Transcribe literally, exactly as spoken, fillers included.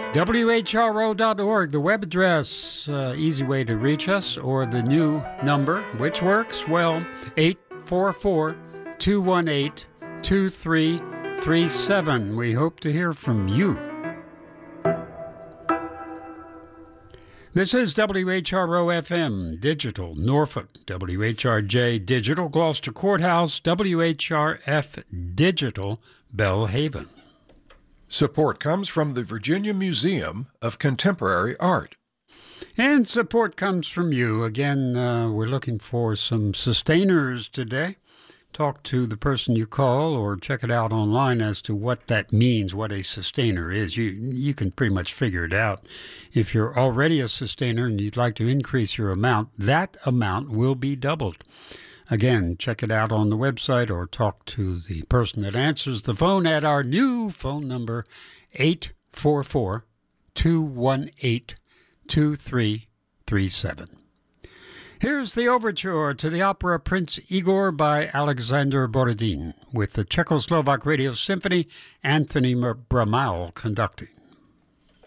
W H R O dot org, the web address, uh, easy way to reach us, or the new number, which works, well, eight four four, two one eight, two three three seven. We hope to hear from you. This is W H R O F M Digital Norfolk, W H R J Digital Gloucester Courthouse, W H R F Digital Bellhaven. Support comes from the Virginia Museum of Contemporary Art. And support comes from you. Again, uh, we're looking for some sustainers today. Talk to the person you call or check it out online as to what that means, what a sustainer is. You you can pretty much figure it out. If you're already a sustainer and you'd like to increase your amount, that amount will be doubled. Again, check it out on the website or talk to the person that answers the phone at our new phone number, eight four four, two one eight, two three three seven. Here's the overture to the opera Prince Igor by Alexander Borodin, with the Czechoslovak Radio Symphony, Anthony Bramau conducting.